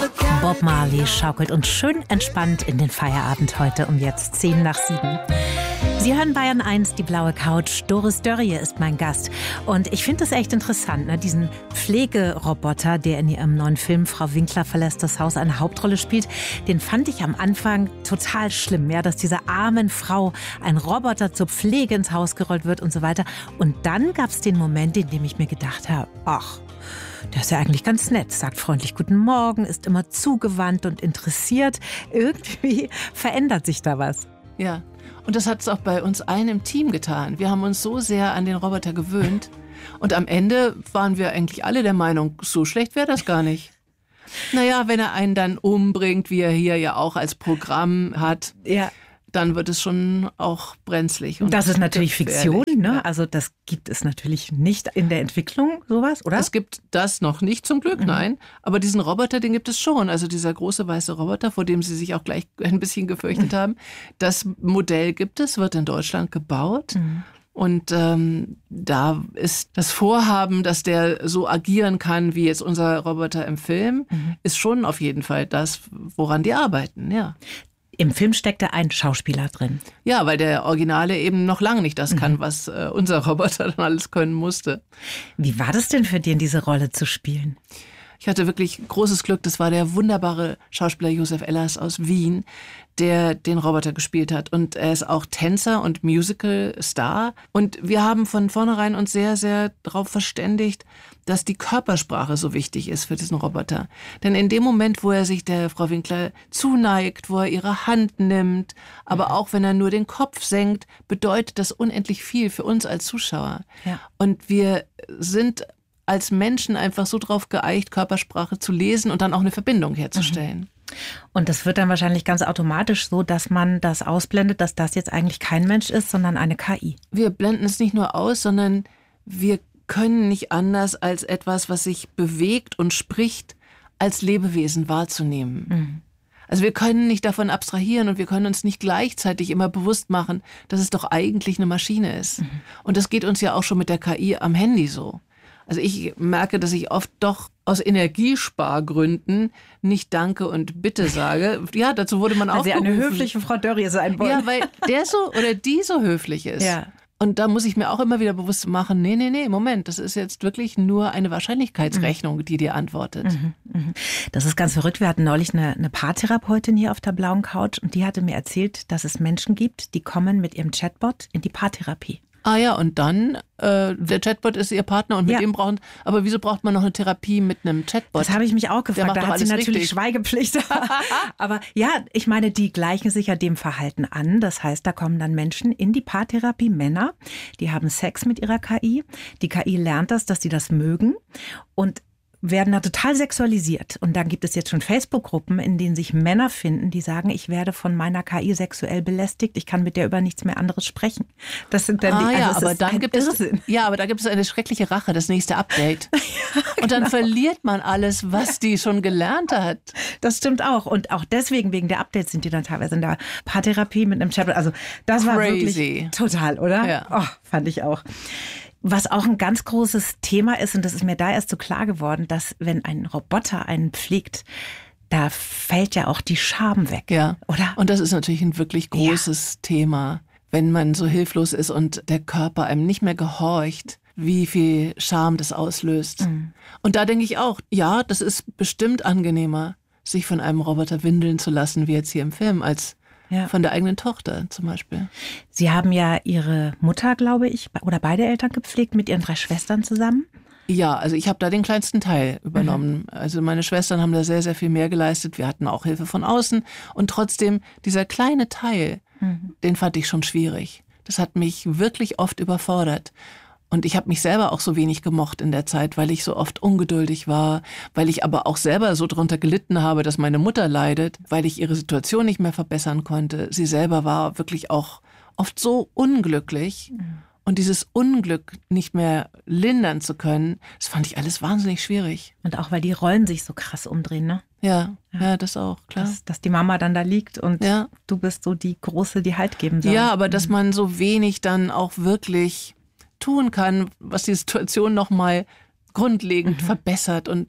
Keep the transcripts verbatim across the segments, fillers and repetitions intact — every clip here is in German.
Bob Marley schaukelt uns schön entspannt in den Feierabend heute um jetzt zehn nach sieben. Sie hören Bayern eins, die blaue Couch. Doris Dörrie ist mein Gast. Und ich finde es echt interessant, ne? Diesen Pflegeroboter, der in ihrem neuen Film Frau Winkler verlässt das Haus eine Hauptrolle spielt, den fand ich am Anfang total schlimm, ja, dass dieser armen Frau ein Roboter zur Pflege ins Haus gerollt wird und so weiter. Und dann gab es den Moment, in dem ich mir gedacht habe, ach, der ist ja eigentlich ganz nett, sagt freundlich Guten Morgen, ist immer zugewandt und interessiert. Irgendwie verändert sich da was. Ja, und das hat es auch bei uns allen im Team getan. Wir haben uns so sehr an den Roboter gewöhnt. Und am Ende waren wir eigentlich alle der Meinung, so schlecht wäre das gar nicht. Naja, wenn er einen dann umbringt, wie er hier ja auch als Programm hat, ja, dann wird es schon auch brenzlig. Und das ist natürlich Fiktion, ne? Ja. Also das gibt es natürlich nicht in der Entwicklung, sowas, oder? Es gibt das noch nicht, zum Glück, mhm. nein. Aber diesen Roboter, den gibt es schon. Also dieser große weiße Roboter, vor dem Sie sich auch gleich ein bisschen gefürchtet mhm. haben. Das Modell gibt es, wird in Deutschland gebaut. Mhm. Und ähm, da ist das Vorhaben, dass der so agieren kann, wie jetzt unser Roboter im Film, mhm. ist schon auf jeden Fall das, woran die arbeiten, ja. Im Film steckt da ein Schauspieler drin. Ja, weil der Originale eben noch lange nicht das kann, was äh, unser Roboter dann alles können musste. Wie war das denn für dich, diese Rolle zu spielen? Ich hatte wirklich großes Glück. Das war der wunderbare Schauspieler Josef Ellers aus Wien, der den Roboter gespielt hat. Und er ist auch Tänzer und Musical-Star. Und wir haben von vornherein uns sehr, sehr darauf verständigt, dass die Körpersprache so wichtig ist für diesen Roboter. Denn in dem Moment, wo er sich der Frau Winkler zuneigt, wo er ihre Hand nimmt, aber mhm. auch wenn er nur den Kopf senkt, bedeutet das unendlich viel für uns als Zuschauer. Ja. Und wir sind als Menschen einfach so drauf geeicht, Körpersprache zu lesen und dann auch eine Verbindung herzustellen. Und das wird dann wahrscheinlich ganz automatisch so, dass man das ausblendet, dass das jetzt eigentlich kein Mensch ist, sondern eine K I. Wir blenden es nicht nur aus, sondern wir können nicht anders, als etwas, was sich bewegt und spricht, als Lebewesen wahrzunehmen. Mhm. Also wir können nicht davon abstrahieren und wir können uns nicht gleichzeitig immer bewusst machen, dass es doch eigentlich eine Maschine ist. Mhm. Und das geht uns ja auch schon mit der K I am Handy so. Also ich merke, dass ich oft doch aus Energiespargründen nicht Danke und Bitte sage. Ja, dazu wurde man auch Weil Sie eine höfliche Frau Dörrie sein wollen. Ja, weil der so oder die so höflich ist. Ja. Und da muss ich mir auch immer wieder bewusst machen, nee, nee, nee, Moment, das ist jetzt wirklich nur eine Wahrscheinlichkeitsrechnung, die dir antwortet. Mhm, mh. Das ist ganz verrückt. Wir hatten neulich eine, eine Paartherapeutin hier auf der blauen Couch und die hatte mir erzählt, dass es Menschen gibt, die kommen mit ihrem Chatbot in die Paartherapie. Ah ja, und dann, äh, der Chatbot ist ihr Partner und mit ja. dem brauchen, aber wieso braucht man noch eine Therapie mit einem Chatbot? Das habe ich mich auch gefragt, da hat sie natürlich richtig. Schweigepflicht. Aber ja, ich meine, die gleichen sich ja dem Verhalten an. Das heißt, da kommen dann Menschen in die Paartherapie, Männer, die haben Sex mit ihrer K I. Die K I lernt das, dass sie das mögen und werden da total sexualisiert. Und dann gibt es jetzt schon Facebook-Gruppen, in denen sich Männer finden, die sagen, ich werde von meiner K I sexuell belästigt, ich kann mit der über nichts mehr anderes sprechen. Das sind dann ah, die, also ja, aber dann gibt es, ja, aber da gibt es eine schreckliche Rache, das nächste Update. ja, genau. Und dann verliert man alles, was die schon gelernt hat. Das stimmt auch. Und auch deswegen, wegen der Updates, sind die dann teilweise in der Paartherapie mit einem Chatbot. Also das war Crazy. Wirklich total, oder? Ja. Oh, fand ich auch. Was auch ein ganz großes Thema ist, und das ist mir da erst so klar geworden, dass wenn ein Roboter einen pflegt, da fällt ja auch die Scham weg, ja. oder? Und das ist natürlich ein wirklich großes ja. Thema, wenn man so hilflos ist und der Körper einem nicht mehr gehorcht, wie viel Scham das auslöst. Mhm. Und da denke ich auch, ja, das ist bestimmt angenehmer, sich von einem Roboter windeln zu lassen, wie jetzt hier im Film, als Ja. von der eigenen Tochter zum Beispiel. Sie haben ja Ihre Mutter, glaube ich, oder beide Eltern gepflegt mit Ihren drei Schwestern zusammen? Ja, also ich habe da den kleinsten Teil übernommen. Mhm. Also meine Schwestern haben da sehr, sehr viel mehr geleistet. Wir hatten auch Hilfe von außen. Und trotzdem, dieser kleine Teil, mhm. den fand ich schon schwierig. Das hat mich wirklich oft überfordert. Und ich habe mich selber auch so wenig gemocht in der Zeit, weil ich so oft ungeduldig war, weil ich aber auch selber so drunter gelitten habe, dass meine Mutter leidet, weil ich ihre Situation nicht mehr verbessern konnte. Sie selber war wirklich auch oft so unglücklich. Mhm. Und dieses Unglück nicht mehr lindern zu können, das fand ich alles wahnsinnig schwierig. Und auch, weil die Rollen sich so krass umdrehen, ne? Ja, ja, ja das auch, klar. Dass, dass die Mama dann da liegt und ja. du bist so die Große, die Halt geben soll. Ja, aber mhm. dass man so wenig dann auch wirklich tun kann, was die Situation nochmal grundlegend mhm. verbessert. Und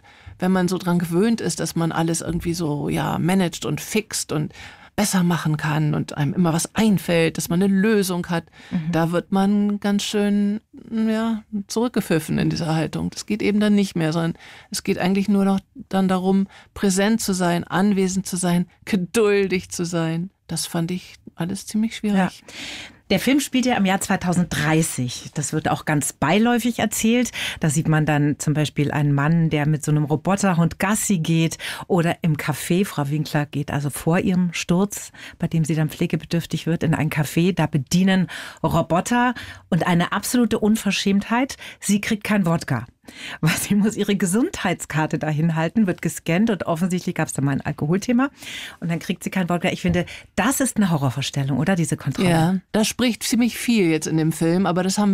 wenn man so dran gewöhnt ist, dass man alles irgendwie so ja managt und fixt und besser machen kann und einem immer was einfällt, dass man eine Lösung hat, mhm. da wird man ganz schön ja, zurückgepfiffen in dieser Haltung. Das geht eben dann nicht mehr, sondern es geht eigentlich nur noch dann darum, präsent zu sein, anwesend zu sein, geduldig zu sein. Das fand ich alles ziemlich schwierig. Ja. Der Film spielt ja im Jahr zweitausenddreißig. Das wird auch ganz beiläufig erzählt. Da sieht man dann zum Beispiel einen Mann, der mit so einem Roboterhund Gassi geht oder im Café. Frau Winkler geht also vor ihrem Sturz, bei dem sie dann pflegebedürftig wird, in ein Café. Da bedienen Roboter und eine absolute Unverschämtheit. Sie kriegt kein Wodka. Was, sie muss ihre Gesundheitskarte dahin halten, wird gescannt und offensichtlich gab es da mal ein Alkoholthema und dann kriegt sie kein Wodka. Ich finde, das ist eine Horrorvorstellung, oder? Diese Kontrolle. Ja, da spricht ziemlich viel jetzt in dem Film, aber das haben